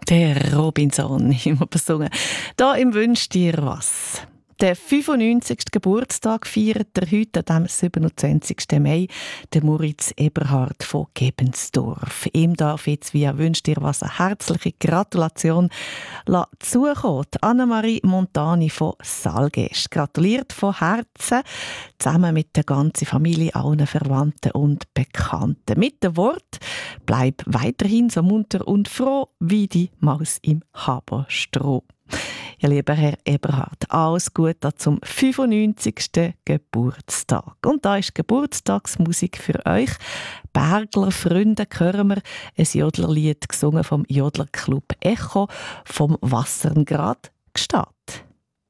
Der Robinson, immer besungen. Da im «Wünsch dir was». Der 95. Geburtstag feiert er heute, am 27. Mai, der Moritz Eberhard von Gebensdorf. Ihm darf jetzt via «Wünsch dir was» eine herzliche Gratulation zukommen. Annemarie Montani von Salgesch gratuliert von Herzen, zusammen mit der ganzen Familie, allen Verwandten und Bekannten. Mit dem Wort: bleib weiterhin so munter und froh wie die Maus im Haberstroh. Ja, lieber Herr Eberhard, alles Gute zum 95. Geburtstag. Und da ist Geburtstagsmusik für euch. Bergler Freunde hören wir ein Jodlerlied gesungen vom Jodlerclub Echo vom Wasserngrad Gstaad.